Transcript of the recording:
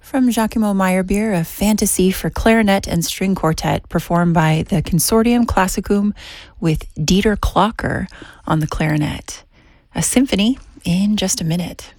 from Giacomo Meyerbeer, a fantasy for clarinet and string quartet performed by the Consortium Classicum with Dieter Klocker on the clarinet. A symphony in just a minute.